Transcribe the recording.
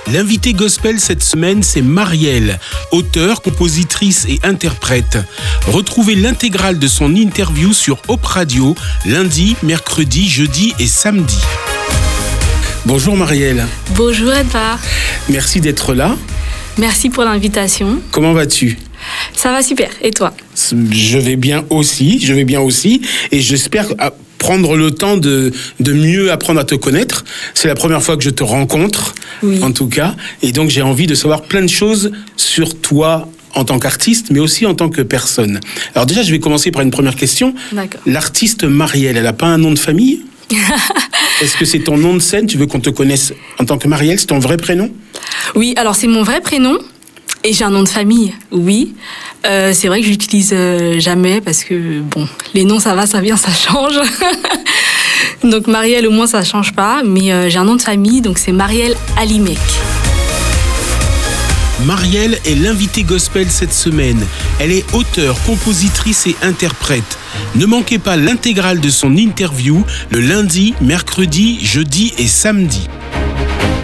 L'invitée gospel cette semaine, c'est Marielle, auteure, compositrice et interprète. Retrouvez l'intégrale de son interview sur Hop Radio, lundi, mercredi, jeudi et samedi. Bonjour Marielle. Bonjour Edouard. Merci d'être là. Merci pour l'invitation. Comment vas-tu ? Ça va super. Et toi ? Je vais bien aussi. Et j'espère prendre le temps de mieux apprendre à te connaître. C'est la première fois que je te rencontre, oui. En tout cas. Et donc, j'ai envie de savoir plein de choses sur toi en tant qu'artiste, mais aussi en tant que personne. Alors déjà, je vais commencer par une première question. D'accord. L'artiste Marielle, elle n'a pas un nom de famille ? Est-ce que c'est ton nom de scène ? Tu veux qu'on te connaisse en tant que Marielle ? C'est ton vrai prénom ? Oui, alors c'est mon vrai prénom. Et j'ai un nom de famille, oui. C'est vrai que je l'utilise jamais parce que, bon, les noms, ça va, ça vient, ça change. Donc Marielle, au moins, ça change pas. Mais j'ai un nom de famille, donc c'est Marielle Alimec. Marielle est l'invitée gospel cette semaine. Elle est auteure, compositrice et interprète. Ne manquez pas l'intégrale de son interview le lundi, mercredi, jeudi et samedi.